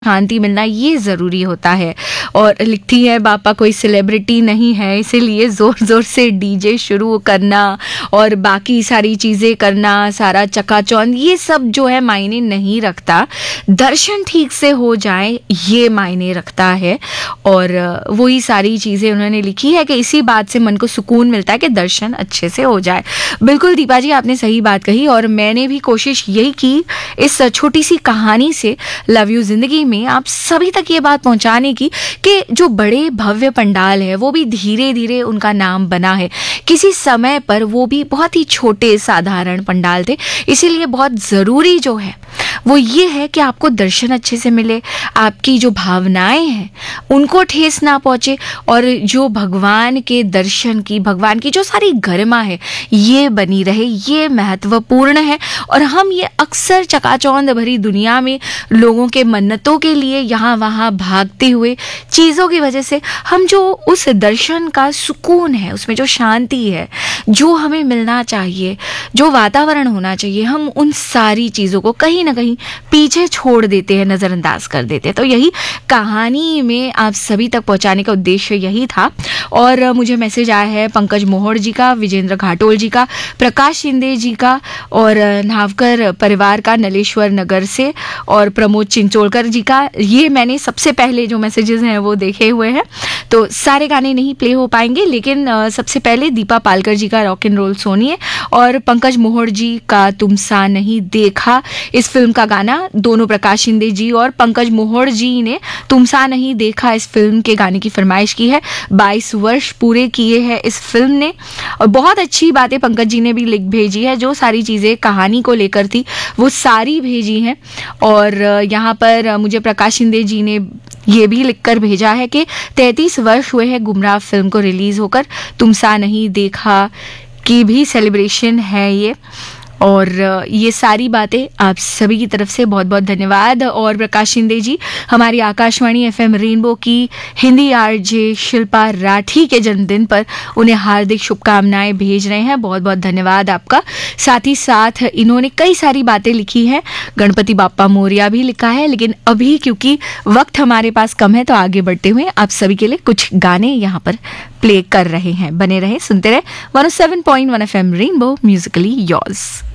शांति मिलना ये ज़रूरी होता है। और लिखती है बापा कोई सेलिब्रिटी नहीं है, इसीलिए ज़ोर ज़ोर से डीजे शुरू करना और बाकी सारी चीज़ें करना, सारा चकाचौंध, ये सब जो है मायने नहीं रखता। दर्शन ठीक से हो जाए ये मायने रखता है। और वही सारी चीज़ें उन्होंने लिखी है कि इसी बात से मन को सुकून मिलता है कि दर्शन अच्छे से हो जाए। बिल्कुल दीपा जी, आपने सही बात कही और मैंने भी कोशिश यही की इस छोटी सी कहानी से लव यू जिंदगी में आप सभी तक ये बात पहुंचाने की कि जो बड़े भव्य पंडाल है वो भी धीरे धीरे उनका नाम बना है। किसी समय पर वो भी बहुत ही छोटे साधारण पंडाल थे, इसीलिए बहुत ज़रूरी जो है वो ये है कि आपको दर्शन अच्छे से मिले, आपकी जो भावनाएं हैं उनको ठेस ना पहुंचे और जो भगवान के दर्शन की, भगवान की जो सारी गरिमा है ये बनी रहे, ये महत्वपूर्ण है। और हम ये अक्सर चकाचौंध भरी दुनिया में लोगों के मन्नतों के लिए यहाँ वहाँ भागते हुए चीज़ों की वजह से हम जो उस दर्शन का सुकून है, उसमें जो शांति है, जो हमें मिलना चाहिए, जो वातावरण होना चाहिए, हम उन सारी चीज़ों को कहीं ना कहीं पीछे छोड़ देते हैं, नज़रअंदाज कर देते हैं। तो यही कहानी में आप सभी तक पहुंचाने का उद्देश्य यही था। और मुझे मैसेज आया है पंकज मोहड़ जी का, विजेंद्र घाटोल जी का, प्रकाश शिंदे जी का और नावकर परिवार का नलेश्वर नगर से, और प्रमोद चिंचोलकर जी का। ये मैंने सबसे पहले जो मैसेजेस हैं वो देखे हुए हैं, तो सारे गाने नहीं प्ले हो पाएंगे, लेकिन सबसे पहले दीपा पालकर जी का रॉक एंड रोल सोनिए और पंकज मोहड़ जी का तुम सा नहीं देखा, इस फिल्म का गाना। दोनों प्रकाश शिंदे जी और पंकज मोहड़ जी ने तुम सा नहीं देखा इस फिल्म के गाने की फरमाइश की है। 22 वर्ष पूरे किए हैं इस फिल्म ने और बहुत अच्छी बातें पंकज जी ने भी लिख भेजी है। जो सारी चीज़ें कहानी को लेकर थी वो सारी भेजी हैं। और यहाँ पर मुझे प्रकाश शिंदे जी ने ये भी लिखकर भेजा है कि 33 वर्ष हुए हैं गुमराह फिल्म को रिलीज़ होकर, तुम सा नहीं देखा की भी सेलिब्रेशन है ये। और ये सारी बातें आप सभी की तरफ से बहुत बहुत धन्यवाद। और प्रकाश शिंदे जी हमारी आकाशवाणी FM रेनबो की हिंदी आरजे शिल्पा राठी के जन्मदिन पर उन्हें हार्दिक शुभकामनाएं भेज रहे हैं, बहुत बहुत धन्यवाद आपका। साथ ही साथ इन्होंने कई सारी बातें लिखी हैं, गणपति बाप्पा मोरिया भी लिखा है, लेकिन अभी क्योंकि वक्त हमारे पास कम है तो आगे बढ़ते हुए आप सभी के लिए कुछ गाने यहाँ पर प्ले कर रहे हैं। बने रहे, सुनते रहे 107.1 FM रेनबो, म्यूजिकली योर्स।